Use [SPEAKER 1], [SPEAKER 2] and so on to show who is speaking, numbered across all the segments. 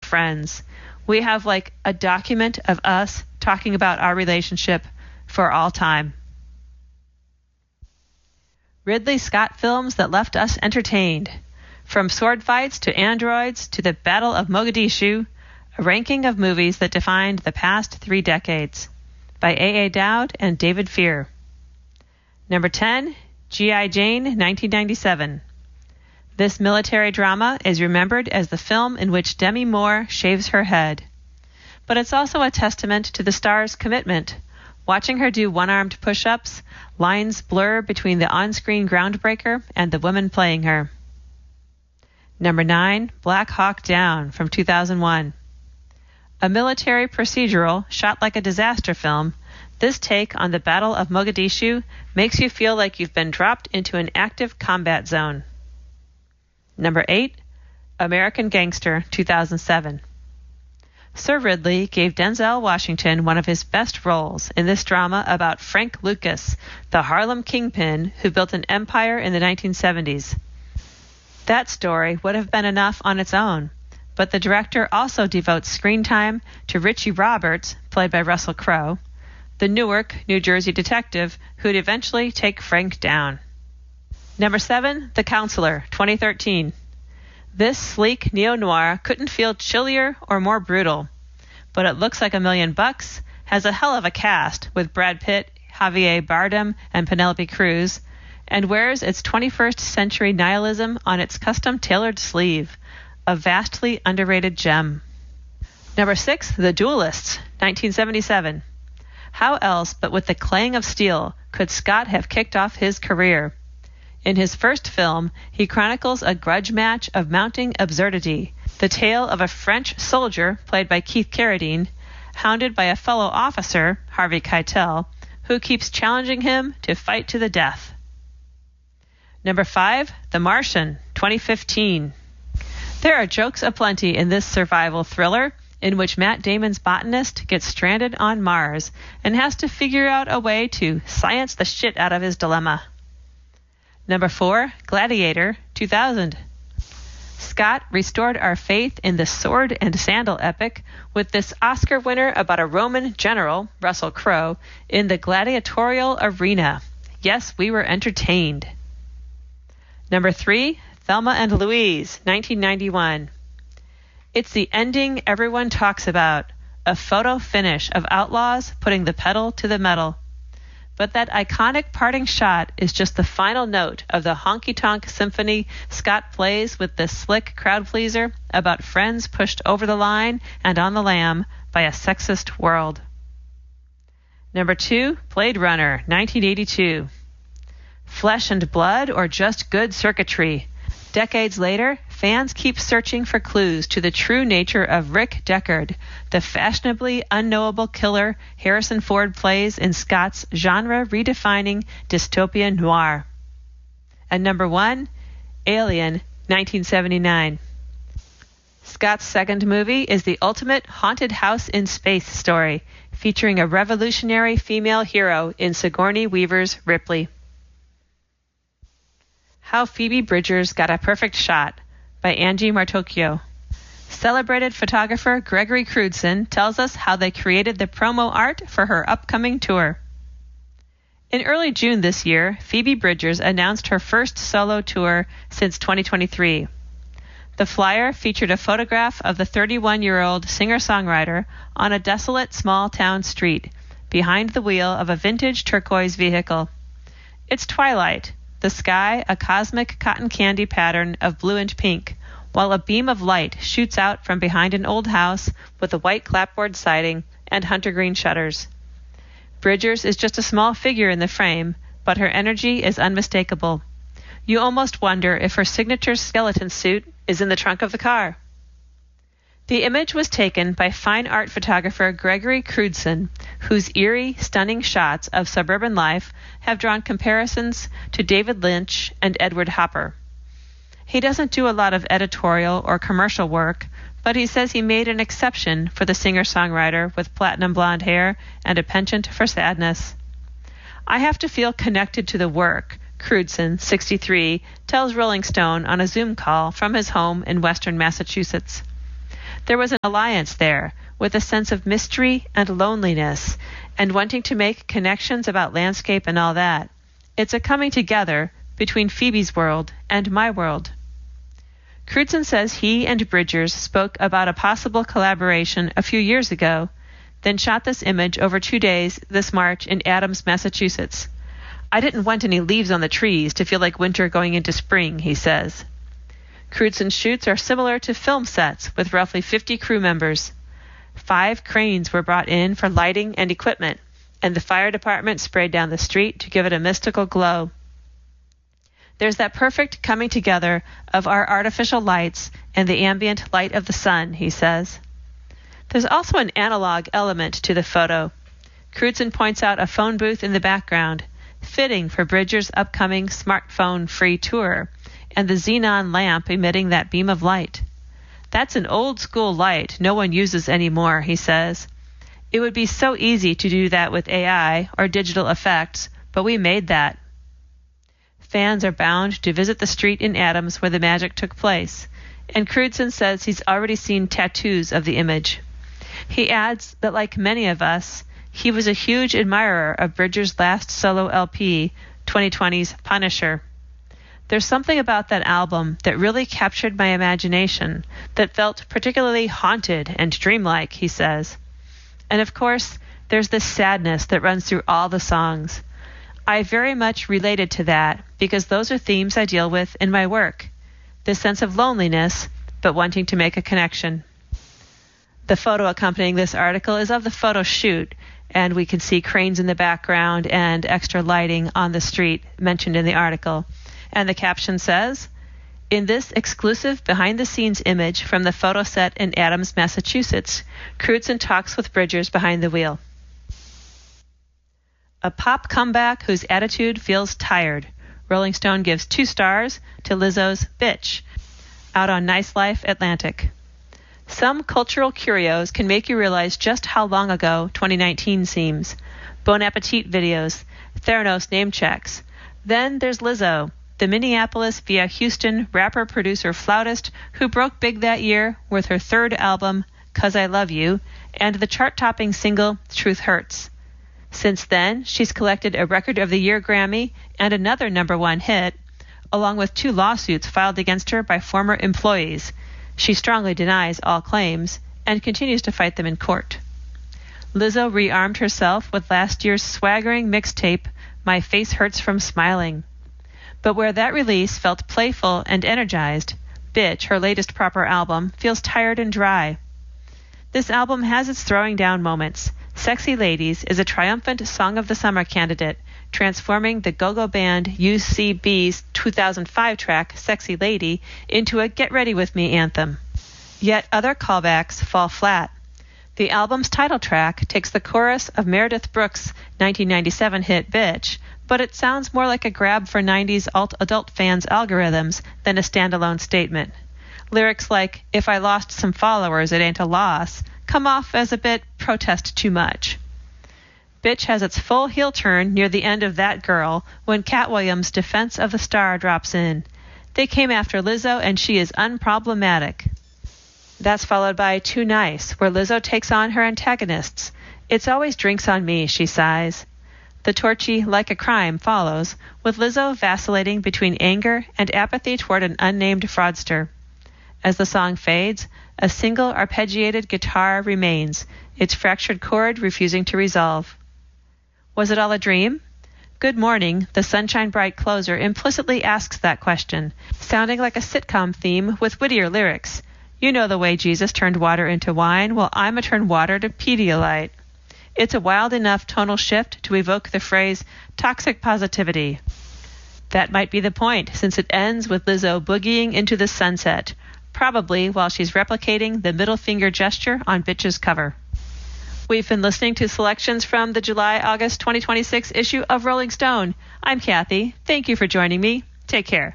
[SPEAKER 1] friends. We have like a document of us talking about our relationship for all time. Ridley Scott films that left us entertained. From sword fights to androids to the Battle of Mogadishu, a ranking of movies that defined the past 3 decades. By A.A. Dowd and David Fear. Number 10, G.I. Jane, 1997. This military drama is remembered as the film in which Demi Moore shaves her head. But it's also a testament to the star's commitment. Watching her do one-armed push-ups, lines blur between the on-screen groundbreaker and the woman playing her. Number 9, Black Hawk Down from 2001. A military procedural shot like a disaster film, this take on the Battle of Mogadishu makes you feel like you've been dropped into an active combat zone. Number 8, American Gangster, 2007. Sir Ridley gave Denzel Washington one of his best roles in this drama about Frank Lucas, the Harlem kingpin who built an empire in the 1970s. That story would have been enough on its own, but the director also devotes screen time to Richie Roberts, played by Russell Crowe, the Newark, New Jersey detective who'd eventually take Frank down. Number 7, The Counselor, 2013. This sleek neo-noir couldn't feel chillier or more brutal, but it looks like $1 million, has a hell of a cast with Brad Pitt, Javier Bardem, and Penelope Cruz, and wears its 21st century nihilism on its custom-tailored sleeve, a vastly underrated gem. Number 6, The Duelists, 1977. How else but with the clang of steel could Scott have kicked off his career? In his first film, he chronicles a grudge match of mounting absurdity, the tale of a French soldier, played by Keith Carradine, hounded by a fellow officer, Harvey Keitel, who keeps challenging him to fight to the death. Number 5, The Martian, 2015. There are jokes aplenty in this survival thriller, in which Matt Damon's botanist gets stranded on Mars and has to figure out a way to science the shit out of his dilemma. Number 4, Gladiator, 2000. Scott restored our faith in the sword and sandal epic with this Oscar winner about a Roman general, Russell Crowe, in the gladiatorial arena. Yes, we were entertained. Number 3, Thelma and Louise, 1991. It's the ending everyone talks about, a photo finish of outlaws putting the pedal to the metal. But that iconic parting shot is just the final note of the honky-tonk symphony Scott plays with this slick crowd pleaser about friends pushed over the line and on the lam by a sexist world. Number 2, Blade Runner, 1982. Flesh and blood or just good circuitry? Decades later, fans keep searching for clues to the true nature of Rick Deckard, the fashionably unknowable killer Harrison Ford plays in Scott's genre-redefining dystopia noir. And number 1, Alien, 1979. Scott's second movie is the ultimate haunted house in space story, featuring a revolutionary female hero in Sigourney Weaver's Ripley. How Phoebe Bridgers Got a Perfect Shot, by Angie Martocchio. Celebrated photographer Gregory Crewdson tells us how they created the promo art for her upcoming tour. In early June this year, Phoebe Bridgers announced her first solo tour since 2023. The flyer featured a photograph of the 31-year-old singer-songwriter on a desolate small-town street, behind the wheel of a vintage turquoise vehicle. It's twilight, the sky a cosmic cotton candy pattern of blue and pink, while a beam of light shoots out from behind an old house with a white clapboard siding and hunter green shutters. Bridgers is just a small figure in the frame, but her energy is unmistakable. You almost wonder if her signature skeleton suit is in the trunk of the car. The image was taken by fine art photographer Gregory Crewdson, whose eerie, stunning shots of suburban life have drawn comparisons to David Lynch and Edward Hopper. He doesn't do a lot of editorial or commercial work, but he says he made an exception for the singer-songwriter with platinum blonde hair and a penchant for sadness. I have to feel connected to the work, Crewdson, 63, tells Rolling Stone on a Zoom call from his home in western Massachusetts. There was an alliance there, with a sense of mystery and loneliness, and wanting to make connections about landscape and all that. It's a coming together between Phoebe's world and my world. Crutzen says he and Bridgers spoke about a possible collaboration a few years ago, then shot this image over 2 days this March in Adams, Massachusetts. I didn't want any leaves on the trees to feel like winter going into spring, he says. Crutzen's shoots are similar to film sets with roughly 50 crew members. 5 cranes were brought in for lighting and equipment, and the fire department sprayed down the street to give it a mystical glow. There's that perfect coming together of our artificial lights and the ambient light of the sun, he says. There's also an analog element to the photo. Crutzen points out a phone booth in the background, fitting for Bridgers' upcoming smartphone-free tour, and the xenon lamp emitting that beam of light. That's an old-school light no one uses anymore, he says. It would be so easy to do that with AI or digital effects, but we made that. Fans are bound to visit the street in Adams where the magic took place, and Crutzen says he's already seen tattoos of the image. He adds that, like many of us, he was a huge admirer of Bridgers' last solo LP, 2020's Punisher. There's something about that album that really captured my imagination, that felt particularly haunted and dreamlike, he says. And of course, there's this sadness that runs through all the songs. I very much related to that because those are themes I deal with in my work. This sense of loneliness, but wanting to make a connection. The photo accompanying this article is of the photo shoot, and we can see cranes in the background and extra lighting on the street mentioned in the article. And the caption says, "In this exclusive behind-the-scenes image from the photo set in Adams, Massachusetts, Crutzen talks with Bridgers behind the wheel." A pop comeback whose attitude feels tired. Rolling Stone gives 2 stars to Lizzo's Bitch, out on Nice Life Atlantic. Some cultural curios can make you realize just how long ago 2019 seems. Bon Appetit videos, Theranos name checks. Then there's Lizzo, the Minneapolis via Houston rapper, producer, flautist who broke big that year with her 3rd album, 'Cause I Love You, and the chart-topping single, Truth Hurts. Since then, she's collected a Record of the Year Grammy and another #1 hit, along with 2 lawsuits filed against her by former employees. She strongly denies all claims and continues to fight them in court. Lizzo rearmed herself with last year's swaggering mixtape, My Face Hurts from Smiling. But where that release felt playful and energized, Bitch, her latest proper album, feels tired and dry. This album has its throwing down moments. Sexy Ladies is a triumphant Song of the Summer candidate, transforming the go-go band UCB's 2005 track, Sexy Lady, into a Get Ready With Me anthem. Yet other callbacks fall flat. The album's title track takes the chorus of Meredith Brooks' 1997 hit Bitch, but it sounds more like a grab for 90s alt-adult fans' algorithms than a standalone statement. Lyrics like, "If I lost some followers, it ain't a loss," come off as a bit protest too much. Bitch has its full heel turn near the end of That Girl when Cat Williams' Defense of the Star drops in. They came after Lizzo and she is unproblematic. That's followed by Too Nice, where Lizzo takes on her antagonists. "It's always drinks on me," she sighs. The torchy Like a Crime follows, with Lizzo vacillating between anger and apathy toward an unnamed fraudster. As the song fades, a single arpeggiated guitar remains, its fractured chord refusing to resolve. Was it all a dream? Good Morning, the Sunshine Bright closer, implicitly asks that question, sounding like a sitcom theme with wittier lyrics. "You know the way Jesus turned water into wine, well, I'ma turn water to Pedialyte." It's a wild enough tonal shift to evoke the phrase toxic positivity. That might be the point, since it ends with Lizzo boogieing into the sunset, probably while she's replicating the middle finger gesture on Bitch's cover. We've been listening to selections from the July-August 2026 issue of Rolling Stone. I'm Kathy. Thank you for joining me. Take care.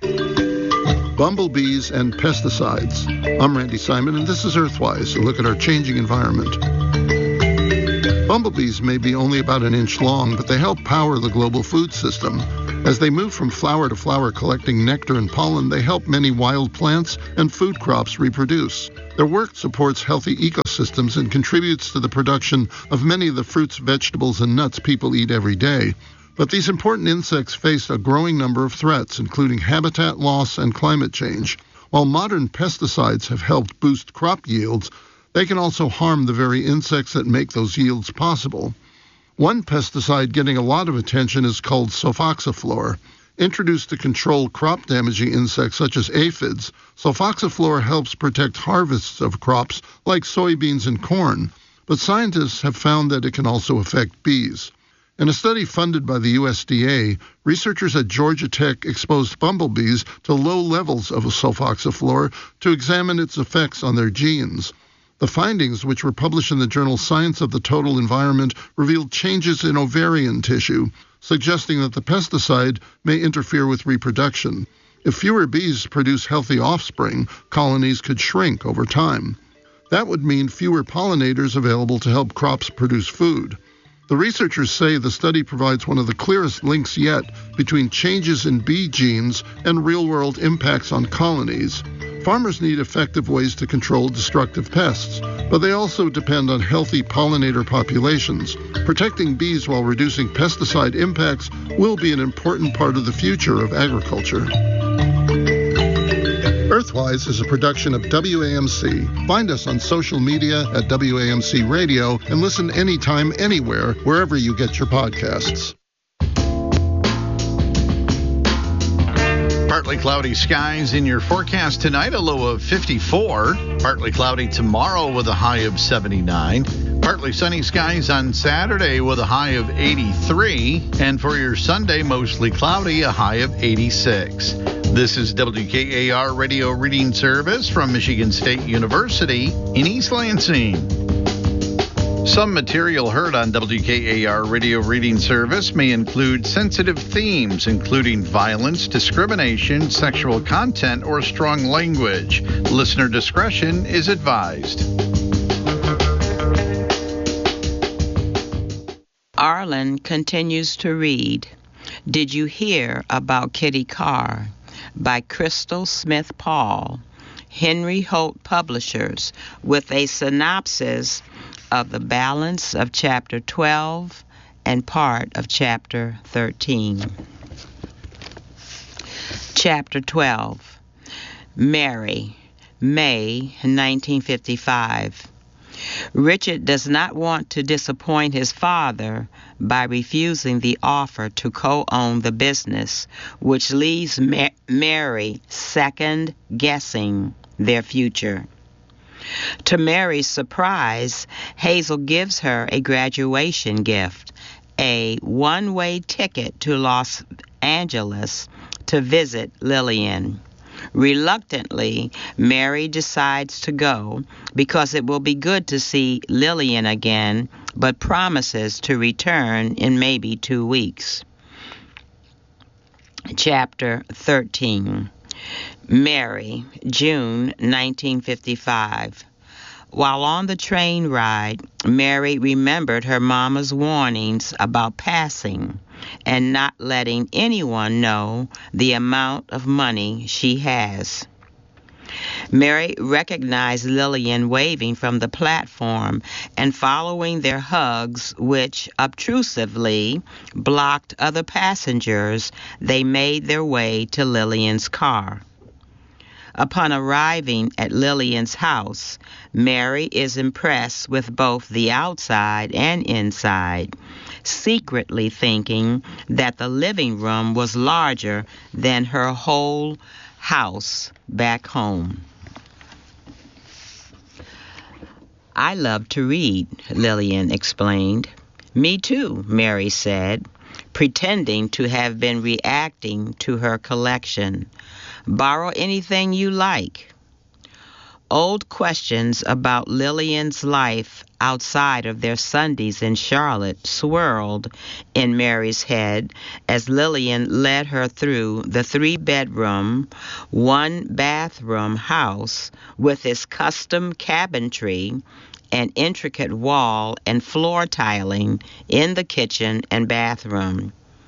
[SPEAKER 2] Bumblebees and pesticides. I'm Randy Simon, and this is Earthwise, a look at our changing environment. Bumblebees may be only about an inch long, but they help power the global food system. As they move from flower to flower collecting nectar and pollen, they help many wild plants and food crops reproduce. Their work supports healthy ecosystems and contributes to the production of many of the fruits, vegetables, and nuts people eat every day. But these important insects face a growing number of threats, including habitat loss and climate change. While modern pesticides have helped boost crop yields, they can also harm the very insects that make those yields possible. One pesticide getting a lot of attention is called sulfoxaflor. Introduced to control crop-damaging insects such as aphids, sulfoxaflor helps protect harvests of crops like soybeans and corn, but scientists have found that it can also affect bees. In a study funded by the USDA, researchers at Georgia Tech exposed bumblebees to low levels of sulfoxaflor to examine its effects on their genes. The findings, which were published in the journal Science of the Total Environment, revealed changes in ovarian tissue, suggesting that the pesticide may interfere with reproduction. If fewer bees produce healthy offspring, colonies could shrink over time. That would mean fewer pollinators available to help crops produce food. The researchers say the study provides one of the clearest links yet between changes in bee genes and real-world impacts on colonies. Farmers need effective ways to control destructive pests, but they also depend on healthy pollinator populations. Protecting bees while reducing pesticide impacts will be an important part of the future of agriculture. Earthwise is a production of WAMC. Find us on social media at WAMC Radio and listen anytime, anywhere, wherever you get your podcasts.
[SPEAKER 3] Partly cloudy skies in your forecast tonight, a low of 54. Partly cloudy tomorrow with a high of 79. Partly sunny skies on Saturday with a high of 83. And for your Sunday, mostly cloudy, a high of 86. This is WKAR Radio Reading Service from Michigan State University in East Lansing. Some material heard on WKAR Radio Reading Service may include sensitive themes, including violence, discrimination, sexual content, or strong language. Listener discretion is advised.
[SPEAKER 4] Arlen continues to read. Did You Hear About Kitty Carr? By Crystal Smith Paul, Henry Holt Publishers, with a synopsis of the balance of Chapter 12 and part of Chapter 13. Chapter 12. Mary, May 1955. Richard does not want to disappoint his father by refusing the offer to co-own the business, which leaves Mary second-guessing their future. To Mary's surprise, Hazel gives her a graduation gift, a one-way ticket to Los Angeles to visit Lillian. Reluctantly, Mary decides to go because it will be good to see Lillian again, but promises to return in maybe 2 weeks. Chapter 13. Mary, June 1955. While on the train ride, Mary remembered her mama's warnings about passing and not letting anyone know the amount of money she has. Mary recognized Lillian waving from the platform and following their hugs, which obtrusively blocked other passengers. They made their way to Lillian's car. Upon arriving at Lillian's house, Mary is impressed with both the outside and inside, secretly thinking that the living room was larger than her whole house back home. I love to read, Lillian explained. Me too, Mary said, pretending to have been reacting to her collection. Borrow anything you like. Old questions about Lillian's life outside of their Sundays in Charlotte swirled in Mary's head as Lillian led her through the 3-bedroom, 1-bathroom house with its custom cabinetry and intricate wall and floor tiling in the kitchen and bathroom.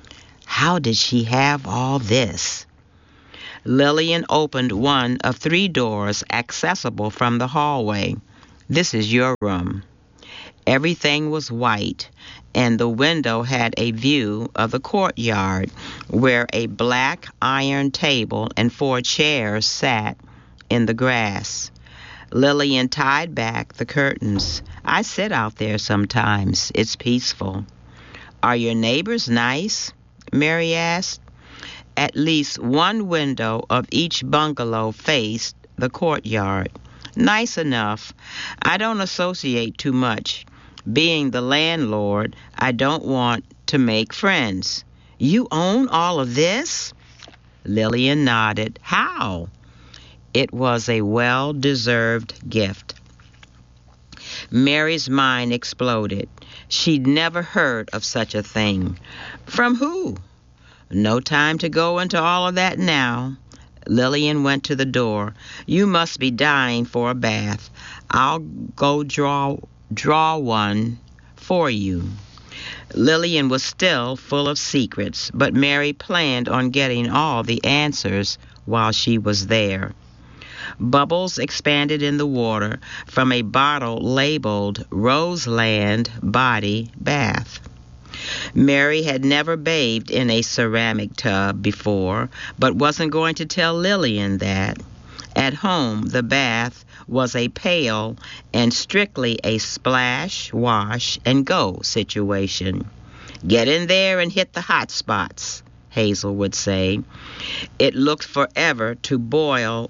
[SPEAKER 4] How did she have all this? Lillian opened one of 3 doors accessible from the hallway. This is your room. Everything was white, and the window had a view of the courtyard where a black iron table and 4 chairs sat in the grass. Lillian tied back the curtains. I sit out there sometimes. It's peaceful. Are your neighbors nice? Mary asked. At least one window of each bungalow faced the courtyard. Nice enough. I don't associate too much. Being the landlord, I don't want to make friends. You own all of this? Lillian nodded. How? It was a well-deserved gift. Mary's mind exploded. She'd never heard of such a thing. From who? No time to go into all of that now. Lillian went to the door. You must be dying for a bath. I'll go draw one for you. Lillian was still full of secrets, but Mary planned on getting all the answers while she was there. Bubbles expanded in the water from a bottle labeled Roseland Body Bath. Mary had never bathed in a ceramic tub before, but wasn't going to tell Lillian that. At home, the bath was a pail and strictly a splash, wash, and go situation. Get in there and hit the hot spots, Hazel would say. It took forever to boil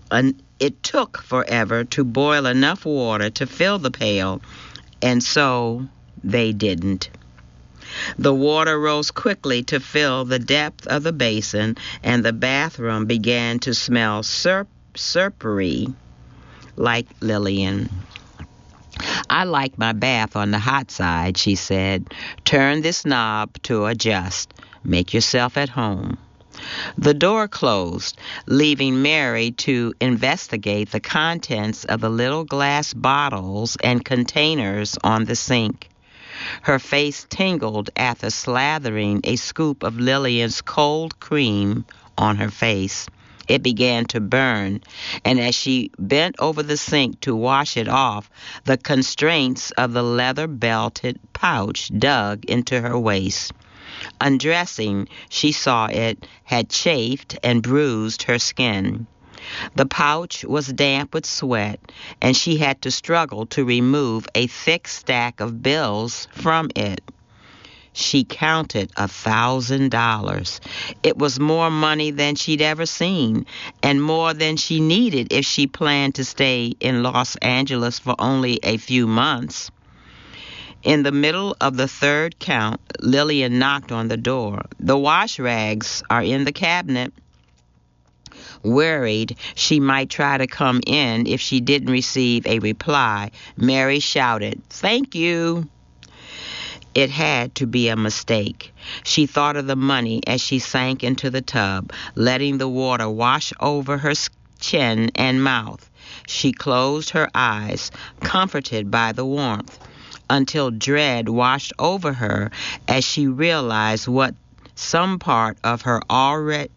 [SPEAKER 4] enough water to fill the pail, and so they didn't. The water rose quickly to fill the depth of the basin, and the bathroom began to smell syrupy like Lillian. I like my bath on the hot side, she said. Turn this knob to adjust. Make yourself at home. The door closed, leaving Mary to investigate the contents of the little glass bottles and containers on the sink. Her face tingled after slathering a scoop of Lillian's cold cream on her face. It began to burn, and as she bent over the sink to wash it off, the constraints of the leather-belted pouch dug into her waist. Undressing, she saw it had chafed and bruised her skin. The pouch was damp with sweat, and she had to struggle to remove a thick stack of bills from it. She counted $1,000. It was more money than she'd ever seen, and more than she needed if she planned to stay in Los Angeles for only a few months. In the middle of the third count, Lillian knocked on the door. The wash rags are in the cabinet. Worried she might try to come in if she didn't receive a reply, Mary shouted, "Thank you." It had to be a mistake. She thought of the money as she sank into the tub, letting the water wash over her chin and mouth. She closed her eyes, comforted by the warmth, until dread washed over her as she realized what some part of her already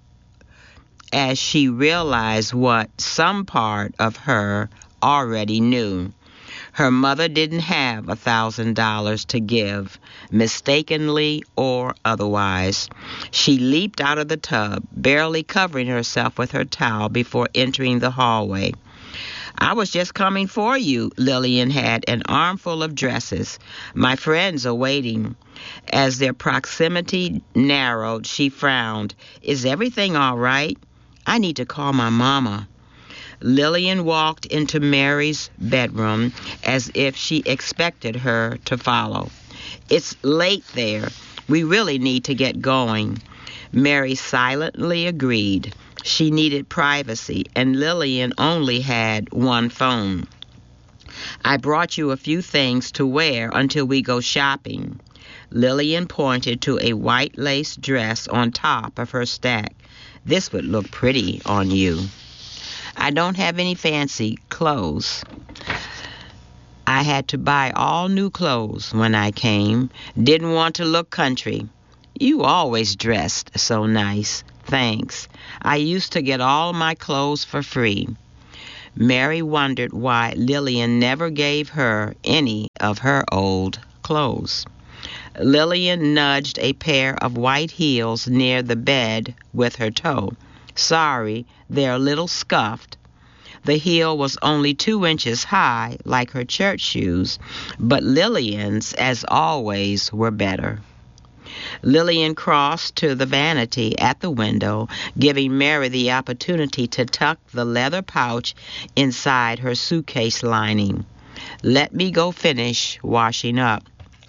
[SPEAKER 4] knew. Her mother didn't have $1,000 to give, mistakenly or otherwise. She leaped out of the tub, barely covering herself with her towel before entering the hallway. I was just coming for you. Lillian had an armful of dresses. My friends are waiting. As their proximity narrowed, she frowned. Is everything all right? I need to call my mama. Lillian walked into Mary's bedroom as if she expected her to follow. It's late there. We really need to get going. Mary silently agreed. She needed privacy, and Lillian only had one phone. I brought you a few things to wear until we go shopping. Lillian pointed to a white lace dress on top of her stack. This would look pretty on you. I don't have any fancy clothes. I had to buy all new clothes when I came. Didn't want to look country. You always dressed so nice. Thanks. I used to get all my clothes for free. Mary wondered why Lillian never gave her any of her old clothes. Lillian nudged a pair of white heels near the bed with her toe. Sorry, they're a little scuffed. The heel was only 2 inches high, like her church shoes, but Lillian's, as always, were better. Lillian crossed to the vanity at the window, giving Mary the opportunity to tuck the leather pouch inside her suitcase lining. Let me go finish washing up.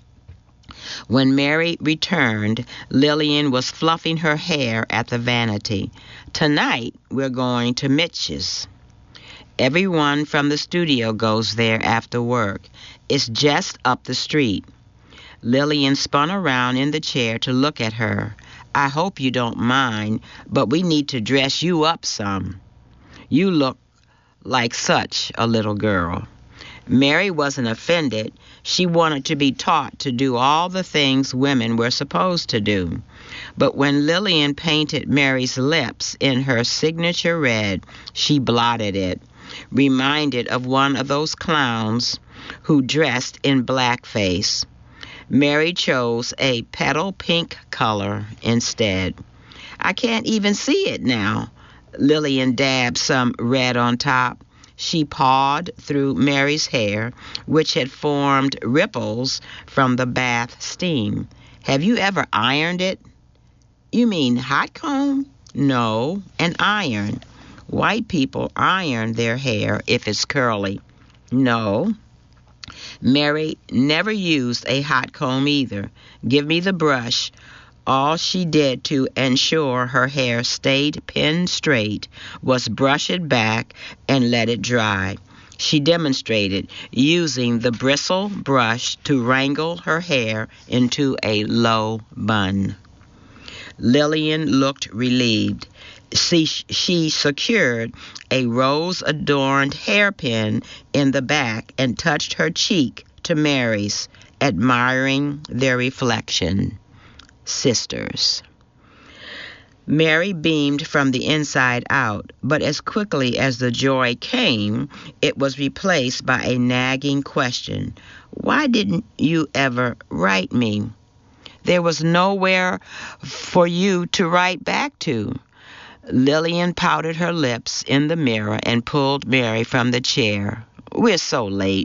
[SPEAKER 4] When Mary returned, Lillian was fluffing her hair at the vanity. Tonight, we're going to Mitch's. Everyone from the studio goes there after work. It's just up the street. Lillian spun around in the chair to look at her. I hope you don't mind, but we need to dress you up some. You look like such a little girl. Mary wasn't offended. She wanted to be taught to do all the things women were supposed to do. But when Lillian painted Mary's lips in her signature red, she blotted it, reminded of one of those clowns who dressed in blackface. Mary chose a petal pink color instead. I can't even see it now. Lillian dabbed some red on top. She pawed through Mary's hair, which had formed ripples from the bath steam. Have you ever ironed it? You mean hot comb? No, an iron. White people iron their hair if it's curly. No. Mary never used a hot comb either. Give me the brush. All she did to ensure her hair stayed pinned straight was brush it back and let it dry. She demonstrated using the bristle brush to wrangle her hair into a low bun. Lillian looked relieved. She secured a rose-adorned hairpin in the back and touched her cheek to Mary's, admiring their reflection. Sisters. Mary beamed from the inside out, but as quickly as the joy came, it was replaced by a nagging question. Why didn't you ever write me? There was nowhere for you to write back to. Lillian pouted her lips in the mirror and pulled Mary from the chair. We're so late.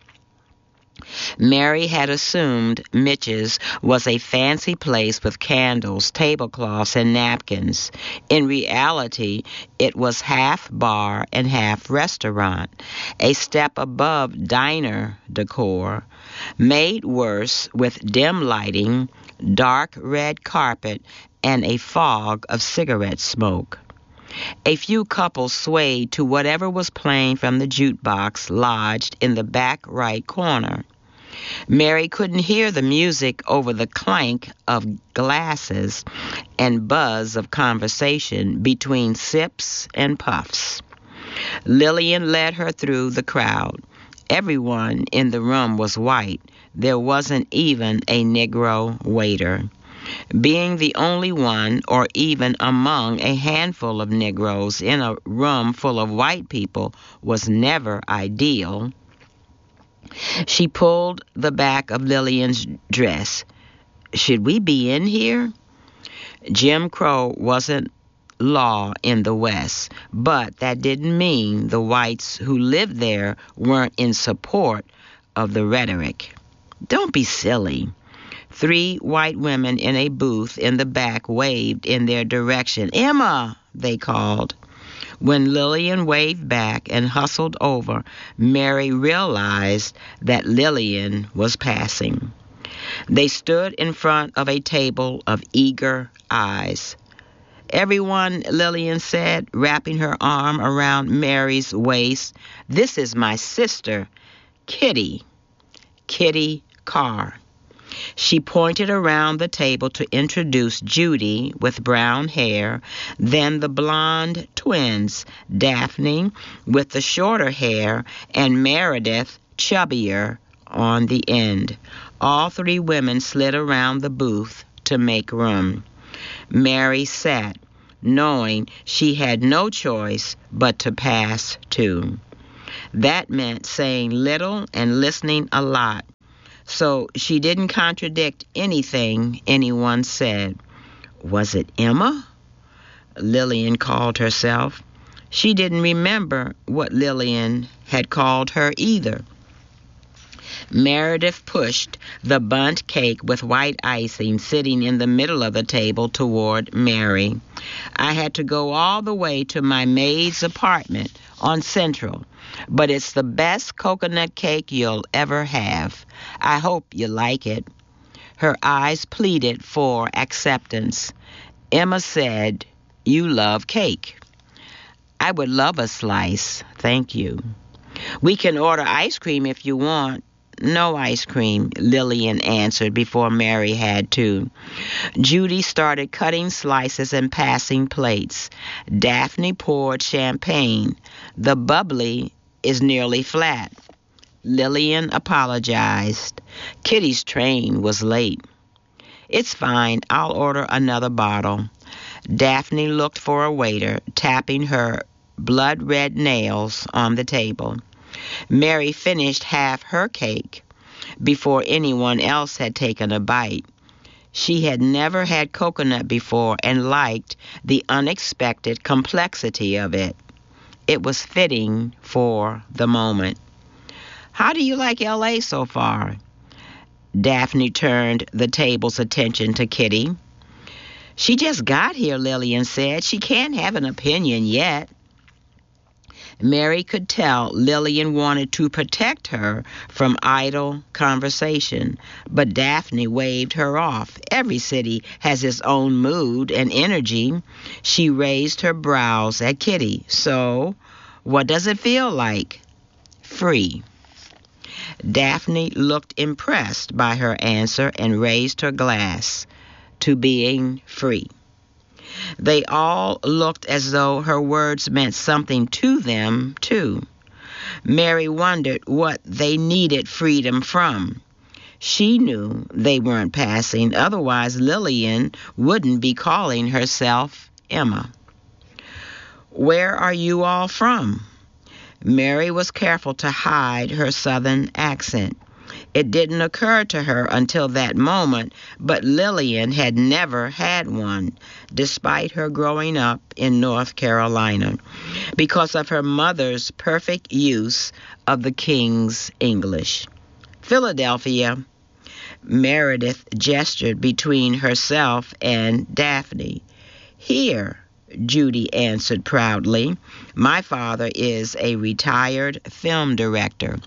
[SPEAKER 4] Mary had assumed Mitch's was a fancy place with candles, tablecloths, and napkins. In reality, it was half bar and half restaurant, a step above diner decor, made worse with dim lighting, dark red carpet, and a fog of cigarette smoke. A few couples swayed to whatever was playing from the jukebox lodged in the back right corner. Mary couldn't hear the music over the clank of glasses and buzz of conversation between sips and puffs. Lillian led her through the crowd. Everyone in the room was white. There wasn't even a Negro waiter. Being the only one, or even among a handful of Negroes in a room full of white people, was never ideal. She pulled the back of Lillian's dress. Should we be in here? Jim Crow wasn't law in the West, but that didn't mean the whites who lived there weren't in support of the rhetoric. Don't be silly. 3 white women in a booth in the back waved in their direction. Emma, they called. When Lillian waved back and hustled over, Mary realized that Lillian was passing. They stood in front of a table of eager eyes. Everyone, Lillian said, wrapping her arm around Mary's waist, this is my sister, Kitty Carr. She pointed around the table to introduce Judy with brown hair, then the blonde twins, Daphne with the shorter hair, and Meredith, chubbier, on the end. All 3 women slid around the booth to make room. Mary sat, knowing she had no choice but to pass too. That meant saying little and listening a lot, so she didn't contradict anything anyone said. Was it Emma? Lillian called herself. She didn't remember what Lillian had called her either. Meredith pushed the bundt cake with white icing sitting in the middle of the table toward Mary. I had to go all the way to my maid's apartment on Central, but it's the best coconut cake you'll ever have. I hope you like it. Her eyes pleaded for acceptance. Emma said, "You love cake." "I would love a slice, thank you." "We can order ice cream if you want." "No ice cream," Lillian answered before Mary had to. Judy started cutting slices and passing plates. Daphne poured champagne. The bubbly is nearly flat. Lillian apologized. Kitty's train was late. "It's fine. I'll order another bottle." Daphne looked for a waiter, tapping her blood-red nails on the table. Mary finished half her cake before anyone else had taken a bite. She had never had coconut before and liked the unexpected complexity of it. It was fitting for the moment. "How do you like L.A. so far?" Daphne turned the table's attention to Kitty. "She just got here," Lillian said. "She can't have an opinion yet." Mary could tell Lillian wanted to protect her from idle conversation, but Daphne waved her off. Every city has its own mood and energy. She raised her brows at Kitty. "So, what does it feel like?" "Free." Daphne looked impressed by her answer and raised her glass to being free. They all looked as though her words meant something to them, too. Mary wondered what they needed freedom from. She knew they weren't passing, otherwise Lillian wouldn't be calling herself Emma. "Where are you all from?" Mary was careful to hide her southern accent. It didn't occur to her until that moment, but Lillian had never had one, despite her growing up in North Carolina, because of her mother's perfect use of the King's English. "Philadelphia." Meredith gestured between herself and Daphne. "Here," Judy answered proudly. "My father is a retired film director."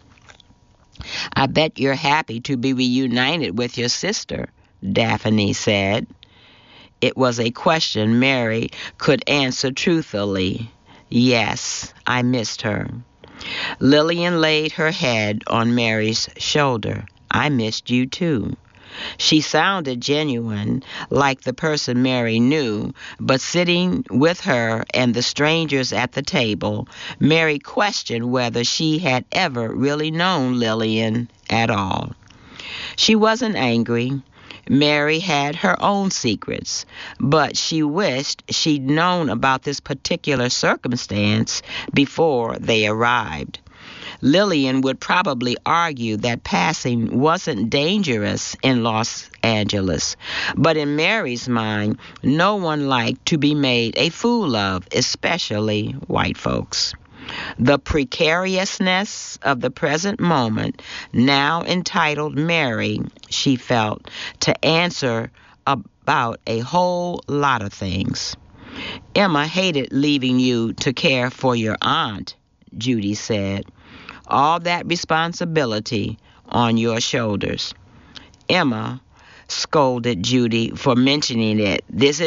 [SPEAKER 4] "I bet you're happy to be reunited with your sister," Daphne said. It was a question Mary could answer truthfully. "Yes, I missed her." Lillian laid her head on Mary's shoulder. "I missed you too." She sounded genuine, like the person Mary knew, but sitting with her and the strangers at the table, Mary questioned whether she had ever really known Lillian at all. She wasn't angry. Mary had her own secrets, but she wished she'd known about this particular circumstance before they arrived. Lillian would probably argue that passing wasn't dangerous in Los Angeles, but in Mary's mind, no one liked to be made a fool of, especially white folks. The precariousness of the present moment now entitled Mary, she felt, to answer about a whole lot of things. "Emma hated leaving you to care for your aunt," Judy said. "All that responsibility on your shoulders." "Emma," scolded Judy for mentioning it. This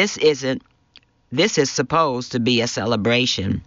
[SPEAKER 4] is supposed to be a celebration."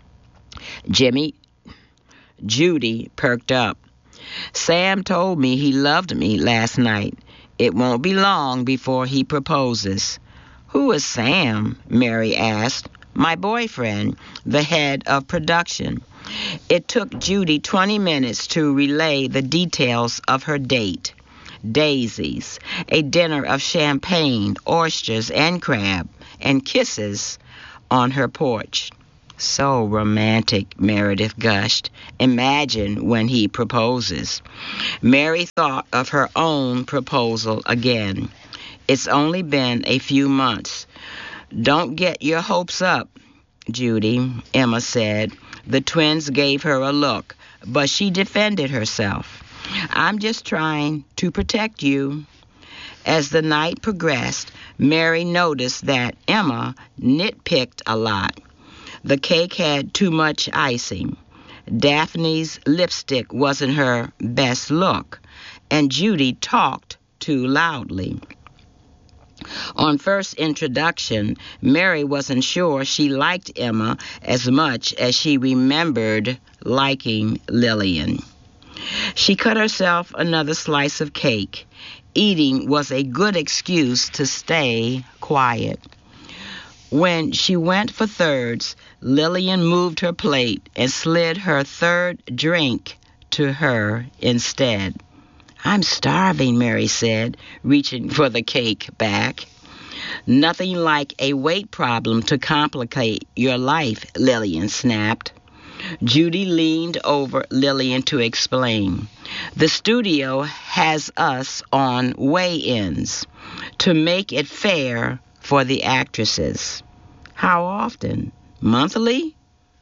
[SPEAKER 4] Judy perked up. "Sam told me he loved me last night. It won't be long before he proposes." "Who is Sam?" Mary asked. "My boyfriend, the head of production." It took Judy 20 minutes to relay the details of her date. daisies, a dinner of champagne, oysters, and crab, and kisses on her porch. So romantic, Meredith gushed. Imagine when he proposes. Mary thought of her own proposal again. It's only been a few months. Don't get your hopes up, Judy, Emma said. The twins gave her a look, but she defended herself. I'm just trying to protect you. As the night progressed, Mary noticed that Emma nitpicked a lot. The cake had too much icing. Daphne's lipstick wasn't her best look, and Judy talked too loudly. On first introduction, Mary wasn't sure she liked Emma as much as she remembered liking Lillian. She cut herself another slice of cake. Eating was a good excuse to stay quiet. When she went for thirds, Lillian moved her plate and slid her third drink to her instead. I'm starving, Mary said, reaching for the cake back. Nothing like a weight problem to complicate your life, Lillian snapped. Judy leaned over Lillian to explain. The studio has us on weigh-ins to make it fair for the actresses. How often? Monthly?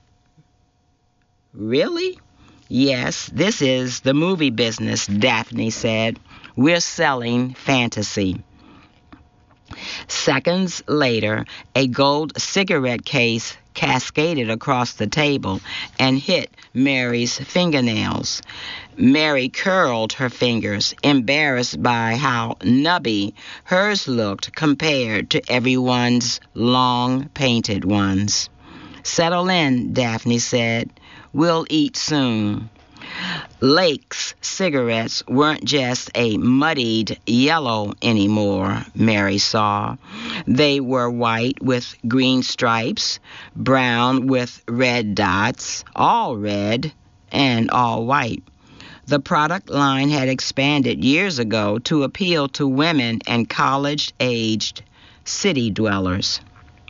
[SPEAKER 4] Really? Yes, this is the movie business, Daphne said. We're selling fantasy. Seconds later, a gold cigarette case cascaded across the table and hit Mary's fingernails. Mary curled her fingers, embarrassed by how nubby hers looked compared to everyone's long painted ones. Settle in, Daphne said. We'll eat soon. Lake's cigarettes weren't just a muddied yellow anymore, Mary saw. They were white with green stripes, brown with red dots, all red and all white. The product line had expanded years ago to appeal to women and college-aged city dwellers.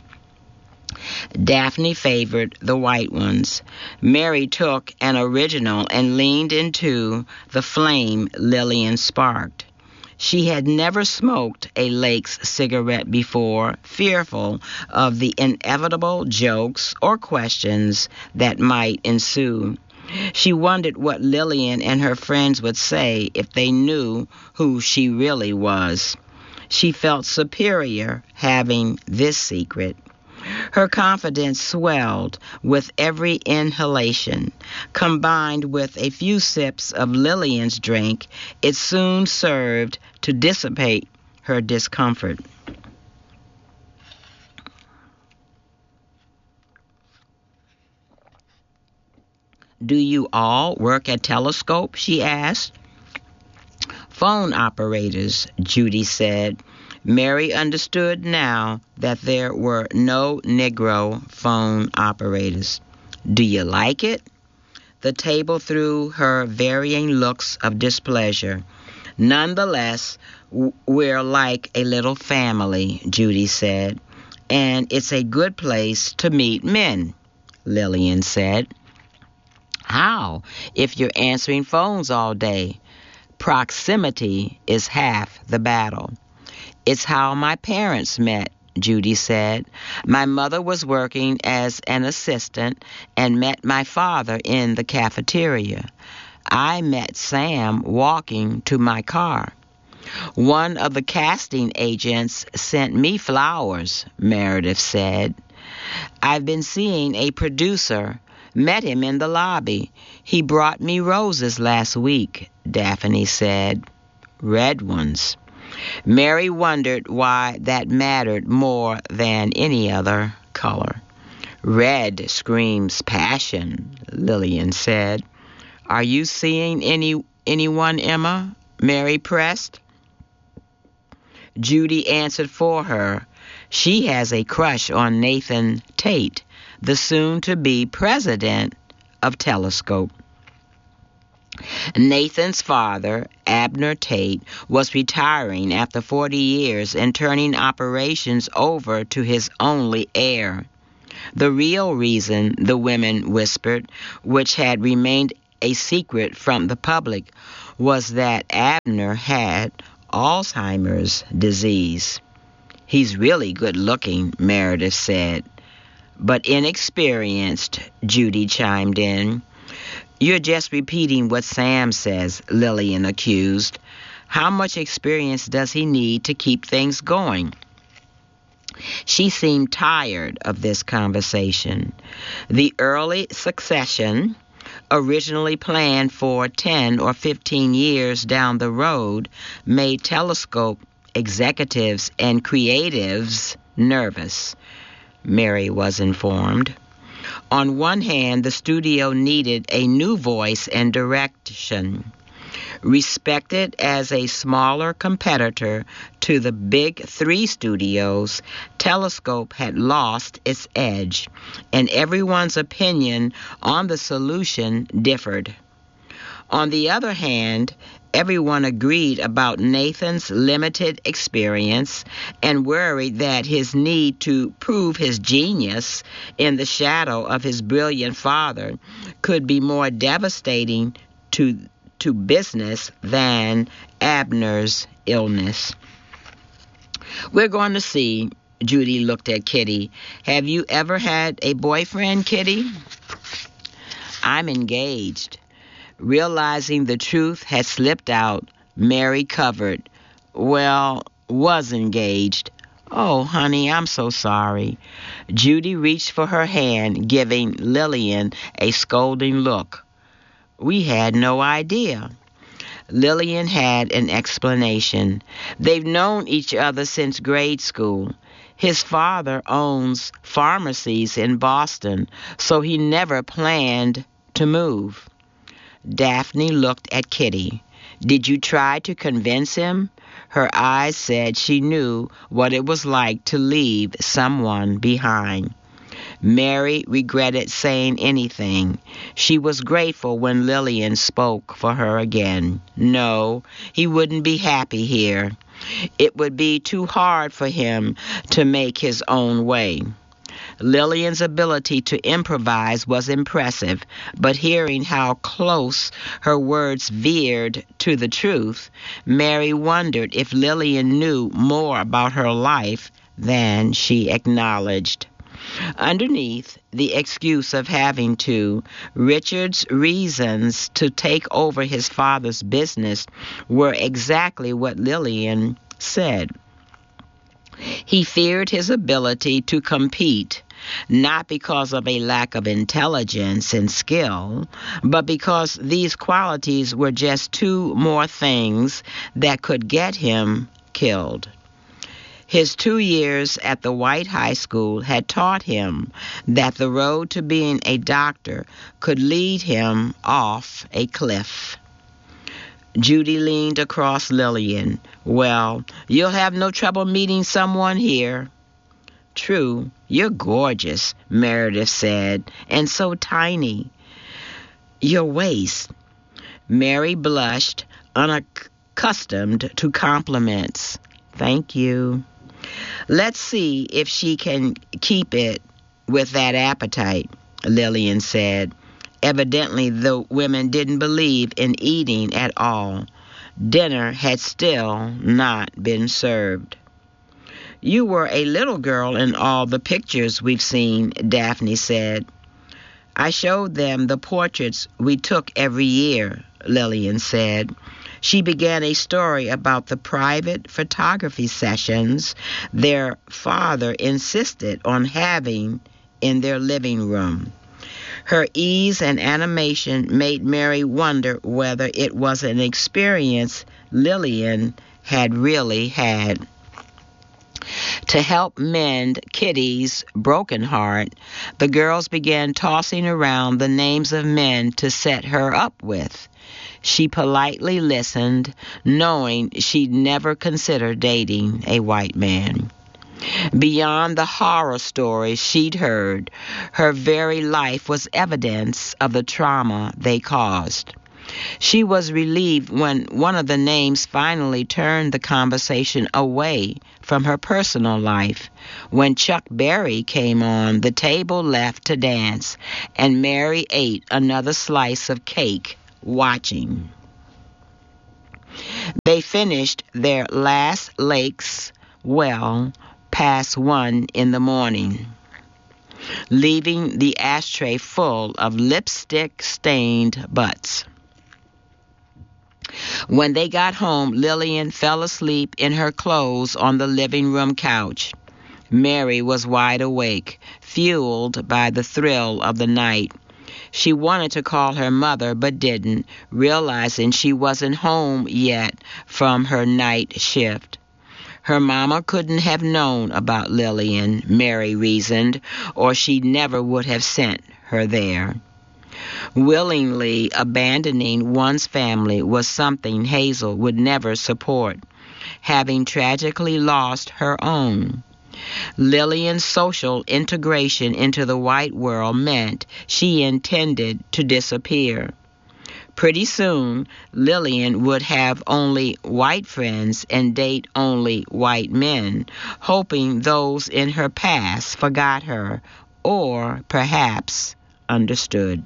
[SPEAKER 4] Daphne favored the white ones. Mary took an original and leaned into the flame Lillian sparked. She had never smoked a Lake's cigarette before, fearful of the inevitable jokes or questions that might ensue. She wondered what Lillian and her friends would say if they knew who she really was. She felt superior having this secret. Her confidence swelled with every inhalation. Combined with a few sips of Lillian's drink, it soon served to dissipate her discomfort. Do you all work at Telescope? She asked. Phone operators, Judy said. Mary understood now that there were no Negro phone operators. Do you like it? The table threw her varying looks of displeasure. Nonetheless, we're like a little family, Judy said. And it's a good place to meet men, Lillian said. How, if you're answering phones all day? Proximity is half the battle. It's how my parents met, Judy said. My mother was working as an assistant and met my father in the cafeteria. I met Sam walking to my car. One of the casting agents sent me flowers, Meredith said. I've been seeing a producer. Met him in the lobby. He brought me roses last week, Daphne said. Red ones. Mary wondered why that mattered more than any other color. Red screams passion, Lillian said. Are you seeing anyone, Emma? Mary pressed. Judy answered for her. She has a crush on Nathan Tate, the soon-to-be president of Telescope. Nathan's father, Abner Tate, was retiring after 40 years and turning operations over to his only heir. The real reason, the women whispered, which had remained a secret from the public, was that Abner had Alzheimer's disease. "He's really good looking," Meredith said. "But inexperienced," Judy chimed in. "You're just repeating what Sam says," Lillian accused. "How much experience does he need to keep things going?" She seemed tired of this conversation. The early succession, originally planned for 10 or 15 years down the road, made Telescope executives and creatives nervous, Mary was informed. On one hand, the studio needed a new voice and direction. Respected as a smaller competitor to the big three studios, Telescope had lost its edge, and everyone's opinion on the solution differed. On the other hand, everyone agreed about Nathan's limited experience and worried that his need to prove his genius in the shadow of his brilliant father could be more devastating to business than Abner's illness. "We're going to see." Judy looked at Kitty. "Have you ever had a boyfriend, Kitty?" "I'm engaged." Realizing the truth had slipped out, Mary covered. "Well, was engaged." "Oh, honey, I'm so sorry." Judy reached for her hand, giving Lillian a scolding look. "We had no idea." Lillian had an explanation. "They've known each other since grade school. His father owns pharmacies in Boston, so he never planned to move." Daphne looked at Kitty. "Did you try to convince him?" Her eyes said she knew what it was like to leave someone behind. Mary regretted saying anything. She was grateful when Lillian spoke for her again. No, he wouldn't be happy here. It would be too hard for him to make his own way. Lillian's ability to improvise was impressive, but hearing how close her words veered to the truth, Mary wondered if Lillian knew more about her life than she acknowledged. Underneath the excuse of having to, Richard's reasons to take over his father's business were exactly what Lillian said. He feared his ability to compete, not because of a lack of intelligence and skill, but because these qualities were just two more things that could get him killed. His 2 years at the White High School had taught him that the road to being a doctor could lead him off a cliff. Judy leaned across Lillian. "Well, you'll have no trouble meeting someone here." "True, you're gorgeous," Meredith said, "and so tiny." "Your waist." Mary blushed, unaccustomed to compliments. "Thank you." "Let's see if she can keep it with that appetite," Lillian said. Evidently, the women didn't believe in eating at all. Dinner had still not been served. "You were a little girl in all the pictures we've seen," Daphne said. "I showed them the portraits we took every year," Lillian said. She began a story about the private photography sessions their father insisted on having in their living room. Her ease and animation made Mary wonder whether it was an experience Lillian had really had. To help mend Kitty's broken heart, the girls began tossing around the names of men to set her up with. She politely listened, knowing she'd never consider dating a white man. Beyond the horror stories she'd heard, her very life was evidence of the trauma they caused. She was relieved when one of the names finally turned the conversation away from her personal life. When Chuck Berry came on, the table left to dance, and Mary ate another slice of cake, watching. They finished their last lakes well past 1 in the morning, leaving the ashtray full of lipstick-stained butts. When they got home, Lillian fell asleep in her clothes on the living room couch. Mary was wide awake, fueled by the thrill of the night. She wanted to call her mother, but didn't, realizing she wasn't home yet from her night shift. Her mama couldn't have known about Lillian, Mary reasoned, or she never would have sent her there. Willingly abandoning one's family was something Hazel would never support, having tragically lost her own. Lillian's social integration into the white world meant she intended to disappear. Pretty soon, Lillian would have only white friends and date only white men, hoping those in her past forgot her, or perhaps understood.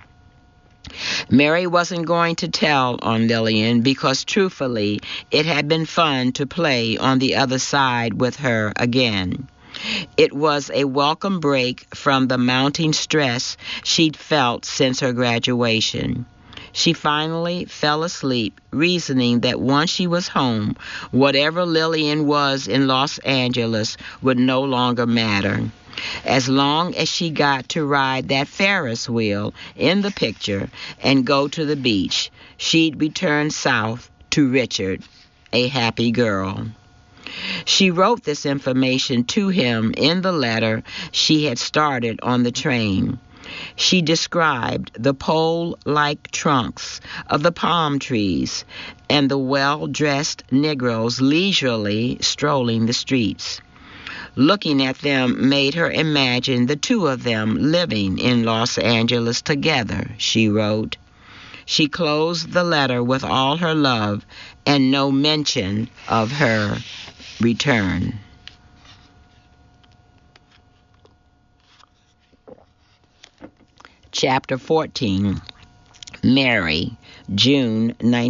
[SPEAKER 4] Mary wasn't going to tell on Lillian because, truthfully, it had been fun to play on the other side with her again. It was a welcome break from the mounting stress she'd felt since her graduation. She finally fell asleep, reasoning that once she was home, whatever Lillian was in Los Angeles would no longer matter. As long as she got to ride that Ferris wheel in the picture and go to the beach, she'd return south to Richard, a happy girl. She wrote this information to him in the letter she had started on the train. She described the pole-like trunks of the palm trees and the well-dressed Negroes leisurely strolling the streets. Looking at them made her imagine the two of them living in Los Angeles together, she wrote. She closed the letter with all her love and no mention of her return. Chapter 14. Mary, June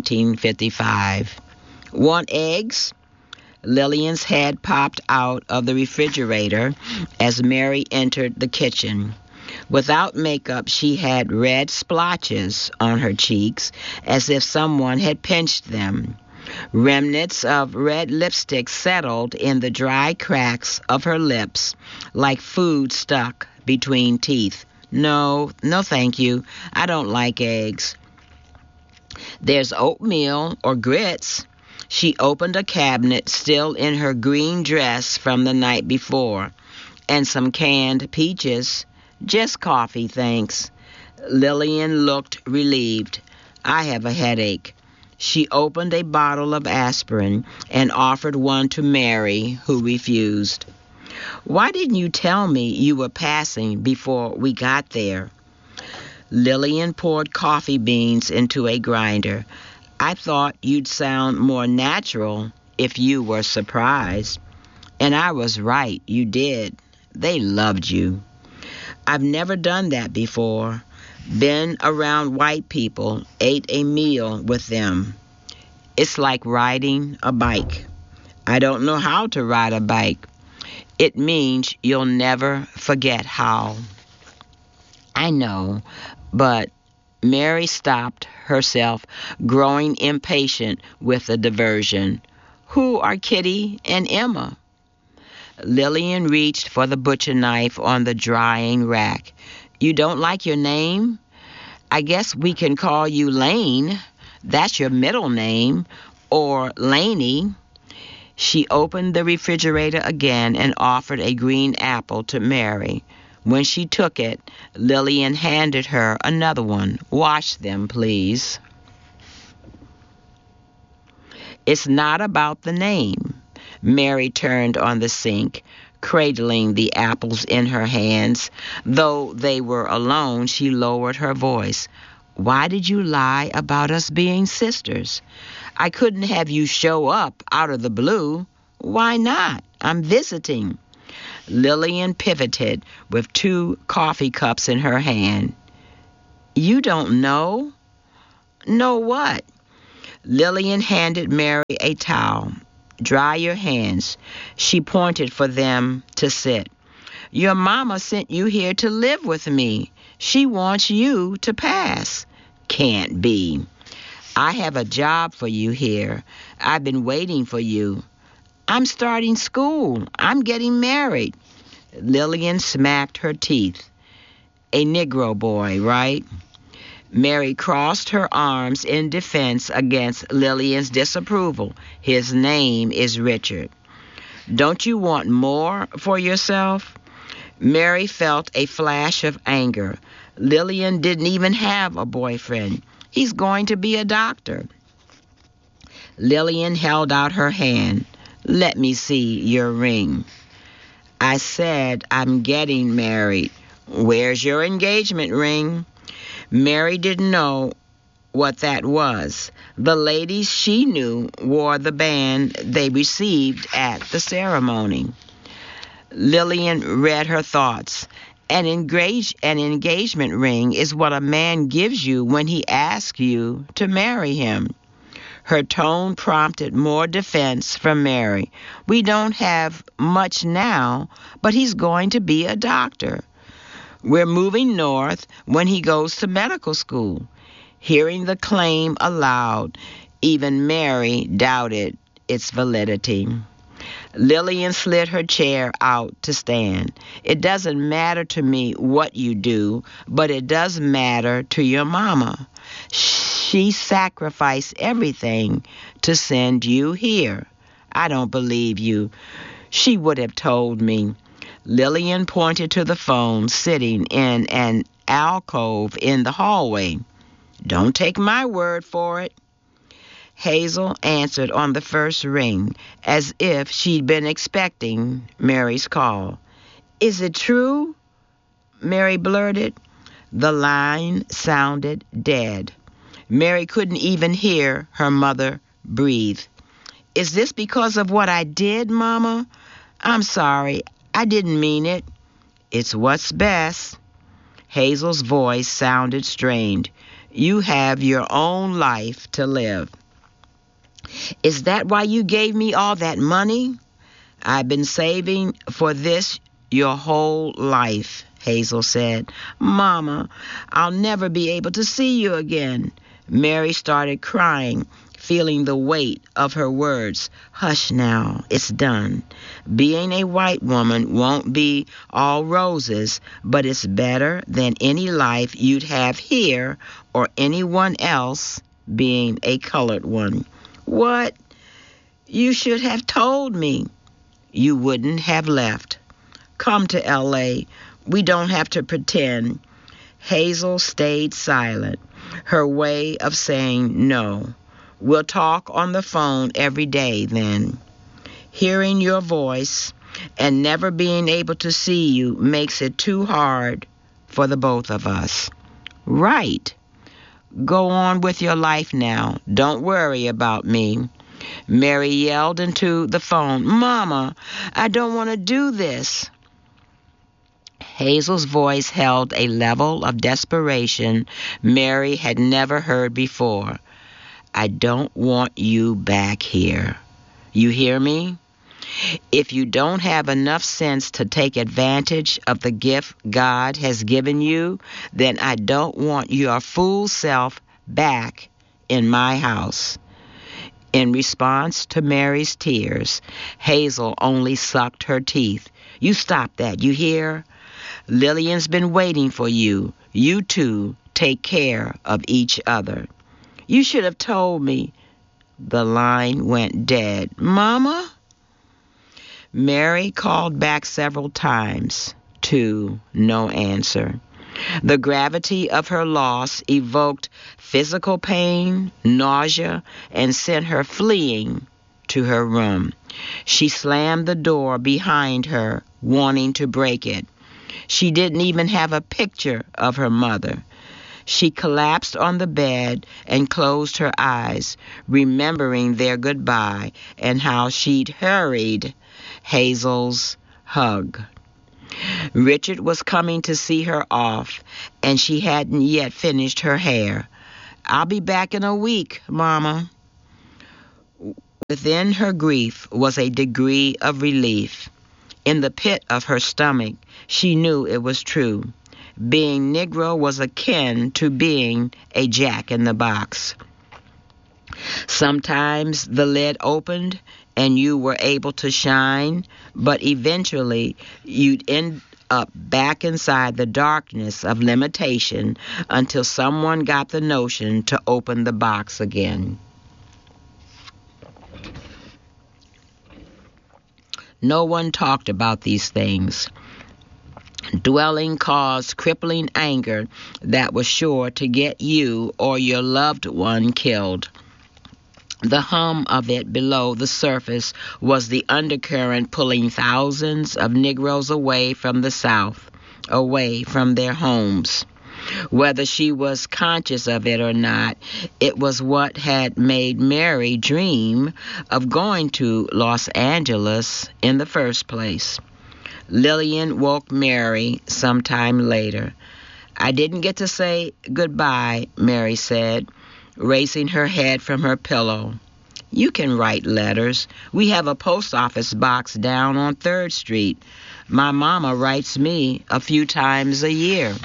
[SPEAKER 4] 1955. Want eggs? Lillian's head popped out of the refrigerator as Mary entered the kitchen. Without makeup, she had red splotches on her cheeks, as if someone had pinched them. Remnants of red lipstick settled in the dry cracks of her lips, like food stuck between teeth. No, thank you. I don't like eggs. There's oatmeal or grits. She opened a cabinet still in her green dress from the night before, and some canned peaches. Just coffee, thanks. Lillian looked relieved. I have a headache. She opened a bottle of aspirin and offered one to Mary, who refused. Why didn't you tell me you were passing before we got there? Lillian poured coffee beans into a grinder. I thought you'd sound more natural if you were surprised. And I was right, you did. They loved you. I've never done that before. Been around white people, ate a meal with them. It's like riding a bike. I don't know how to ride a bike. It means you'll never forget how. I know, but Mary stopped herself, growing impatient with the diversion. Who are Kitty and Emma? Lillian reached for the butcher knife on the drying rack. You don't like your name? I guess we can call you Lane. That's your middle name. Or Laney. She opened the refrigerator again and offered a green apple to Mary. When she took it, Lillian handed her another one. Wash them, please. It's not about the name. Mary turned on the sink, cradling the apples in her hands. Though they were alone, she lowered her voice. Why did you lie about us being sisters? I couldn't have you show up out of the blue. Why not? I'm visiting. Lillian pivoted with 2 coffee cups in her hand. You don't know? Know what? Lillian handed Mary a towel. Dry your hands. She pointed for them to sit. Your mama sent you here to live with me. She wants you to pass. Can't be. I have a job for you here. I've been waiting for you. I'm starting school. I'm getting married. Lillian smacked her teeth. A Negro boy, right? Mary crossed her arms in defense against Lillian's disapproval. His name is Richard. Don't you want more for yourself? Mary felt a flash of anger. Lillian didn't even have a boyfriend. He's going to be a doctor. Lillian held out her hand. Let me see your ring. I said I'm getting married. Where's your engagement ring? Mary didn't know what that was. The ladies she knew wore the band they received at the ceremony. Lillian read her thoughts. An engagement ring is what a man gives you when he asks you to marry him. Her tone prompted more defense from Mary. We don't have much now, but he's going to be a doctor. We're moving north when he goes to medical school. Hearing the claim aloud, even Mary doubted its validity. Lillian slid her chair out to stand. It doesn't matter to me what you do, but it does matter to your mama. She sacrificed everything to send you here. I don't believe you. She would have told me. Lillian pointed to the phone sitting in an alcove in the hallway. Don't take my word for it. Hazel answered on the first ring, as if she'd been expecting Mary's call. Is it true? Mary blurted. The line sounded dead. Mary couldn't even hear her mother breathe. Is this because of what I did, Mama? I'm sorry. I didn't mean it. It's what's best. Hazel's voice sounded strained. You have your own life to live. Is that why you gave me all that money? I've been saving for this your whole life, Hazel said. Mama, I'll never be able to see you again. Mary started crying, feeling the weight of her words. Hush now, it's done. Being a white woman won't be all roses, but it's better than any life you'd have here or anyone else being a colored one. What? You should have told me. You wouldn't have left. Come to L.A. We don't have to pretend. Hazel stayed silent, her way of saying no. We'll talk on the phone every day then. Hearing your voice and never being able to see you makes it too hard for the both of us. Right. Go on with your life now. Don't worry about me. Mary yelled into the phone, Mama, I don't want to do this. Hazel's voice held a level of desperation Mary had never heard before. I don't want you back here. You hear me? If you don't have enough sense to take advantage of the gift God has given you, then I don't want your fool self back in my house. In response to Mary's tears, Hazel only sucked her teeth. You stop that, you hear? Lillian's been waiting for you. You two take care of each other. You should have told me. The line went dead. Mama? Mary called back several times, to no answer. The gravity of her loss evoked physical pain, nausea, and sent her fleeing to her room. She slammed the door behind her, wanting to break it. She didn't even have a picture of her mother. She collapsed on the bed and closed her eyes, remembering their goodbye and how she'd hurried Hazel's hug. Richard was coming to see her off, and she hadn't yet finished her hair. "I'll be back in a week, Mama." Within her grief was a degree of relief. In the pit of her stomach, she knew it was true. Being Negro was akin to being a jack-in-the-box. Sometimes the lid opened and you were able to shine, but eventually you'd end up back inside the darkness of limitation until someone got the notion to open the box again. No one talked about these things. Dwelling caused crippling anger that was sure to get you or your loved one killed. The hum of it below the surface was the undercurrent pulling thousands of Negroes away from the South, away from their homes. Whether she was conscious of it or not, it was what had made Mary dream of going to Los Angeles in the first place. Lillian woke Mary sometime later. "I didn't get to say goodbye," Mary said, raising her head from her pillow. "You can write letters. We have a post office box down on 3rd Street. My mama writes me a few times a year."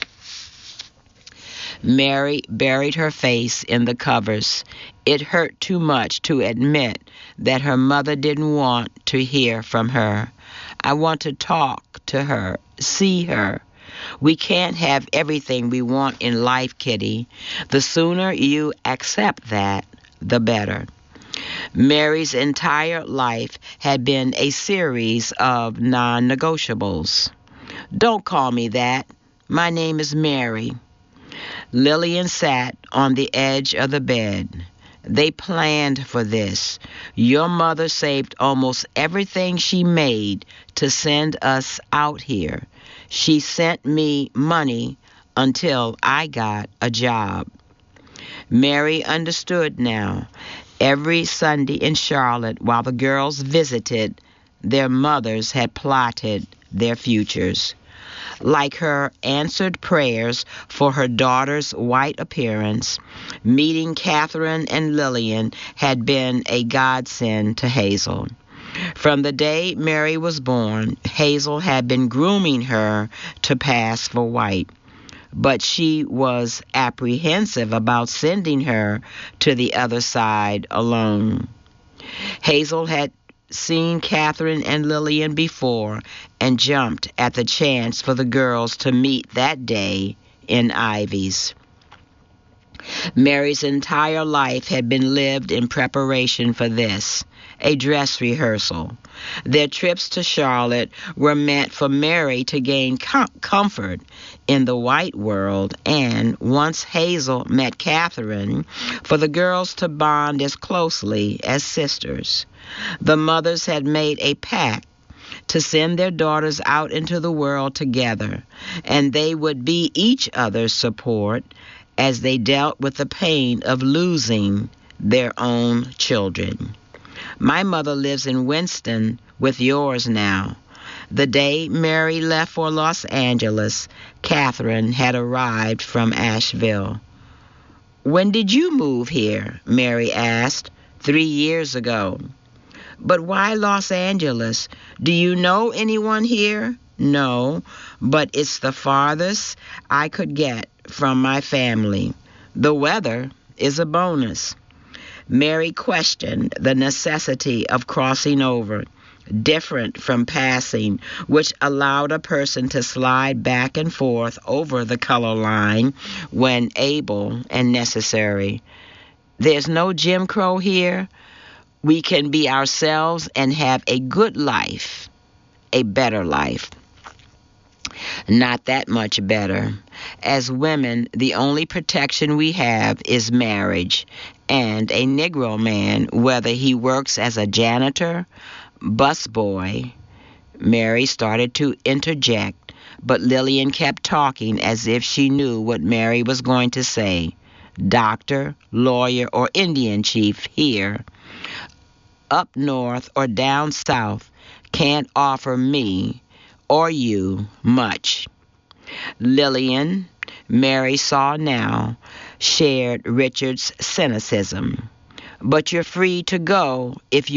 [SPEAKER 4] Mary buried her face in the covers. It hurt too much to admit that her mother didn't want to hear from her. "I want to talk to her, see her. We can't have everything we want in life, Kitty. The sooner you accept that, the better." Mary's entire life had been a series of non-negotiables. "Don't call me that. My name is Mary." Lillian sat on the edge of the bed. "They planned for this. Your mother saved almost everything she made to send us out here. She sent me money until I got a job." Mary understood now. Every Sunday in Charlotte, while the girls visited, their mothers had plotted their futures. Like her answered prayers for her daughter's white appearance, meeting Catherine and Lillian had been a godsend to Hazel. From the day Mary was born, Hazel had been grooming her to pass for white, but she was apprehensive about sending her to the other side alone. Hazel had seen Catherine and Lillian before and jumped at the chance for the girls to meet that day in Ivy's. Mary's entire life had been lived in preparation for this, a dress rehearsal. Their trips to Charlotte were meant for Mary to gain comfort in the white world, and once Hazel met Catherine, for the girls to bond as closely as sisters. The mothers had made a pact to send their daughters out into the world together, and they would be each other's support as they dealt with the pain of losing their own children. My mother lives in Winston with yours now. The day Mary left for Los Angeles, Catherine had arrived from Asheville. "When did you move here?" Mary asked. 3 years ago. "But why Los Angeles? Do you know anyone here?" "No, but it's the farthest I could get from my family. The weather is a bonus." Mary questioned the necessity of crossing over, different from passing, which allowed a person to slide back and forth over the color line when able and necessary. "There's no Jim Crow here. We can be ourselves and have a good life, a better life." Not that much better. As women, the only protection we have is marriage, and a Negro man, whether he works as a janitor, busboy. Mary started to interject, but Lillian kept talking as if she knew what Mary was going to say. Doctor, lawyer, or Indian chief here, up north or down south, can't offer me or you much. Lillian, Mary saw now, shared Richard's cynicism. But you're free to go if you